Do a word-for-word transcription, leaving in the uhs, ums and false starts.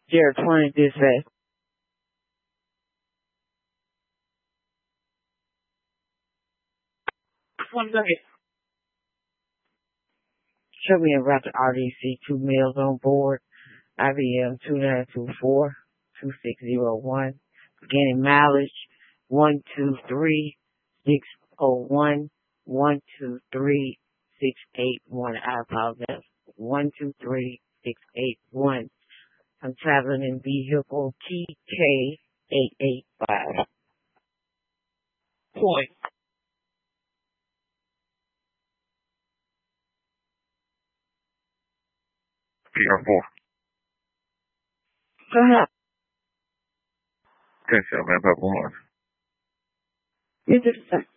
Jared twenty dispatch. One second. Show me about the R D C two males on board. I B M two nine two four two six zero one. Beginning mileage one two three six oh one one two three six eight one. I apologize. One two three six eight one. I'm traveling in vehicle T K eight eight five. Point. P R four. Go ahead. ten seven, man, Papa one. You just